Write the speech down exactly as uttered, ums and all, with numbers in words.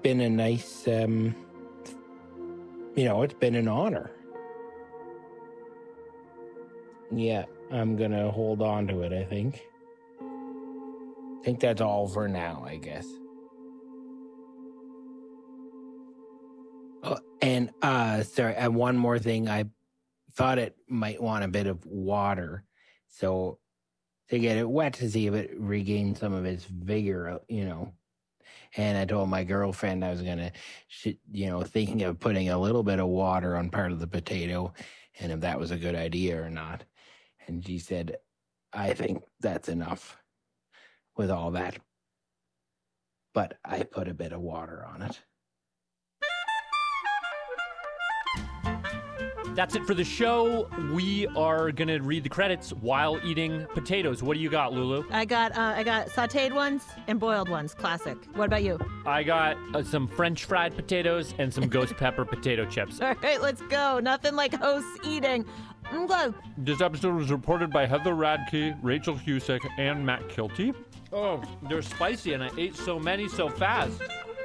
been a nice, um, you know, it's been an honor. Yeah, I'm going to hold on to it, I think. I think that's all for now, I guess. Oh, and, uh, sorry, and one more thing. I thought it might want a bit of water. So to get it wet to see if it regained some of its vigor, you know. And I told my girlfriend I was going to, you know, thinking of putting a little bit of water on part of the potato and if that was a good idea or not. And she said, I think that's enough with all that. But I put a bit of water on it. That's it for the show. We are going to read the credits while eating potatoes. What do you got, Lulu? I got uh, I got sautéed ones and boiled ones. Classic. What about you? I got uh, some French fried potatoes and some ghost pepper potato chips. All right, let's go. Nothing like hosts eating. Go. This episode was reported by Heather Radke, Rachel Husick, and Matt Kilty. Oh, they're spicy, and I ate so many so fast.